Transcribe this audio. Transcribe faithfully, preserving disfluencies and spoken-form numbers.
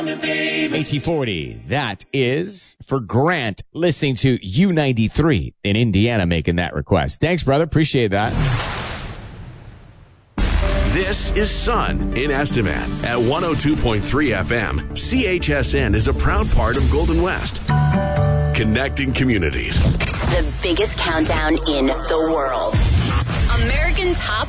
A T forty, that is for Grant listening to U ninety-three in Indiana making that request. Thanks, brother. Appreciate that. This is Sun in Estevan at one oh two point three F M. C H S N is a proud part of Golden West. Connecting communities. The biggest countdown in the world. American Top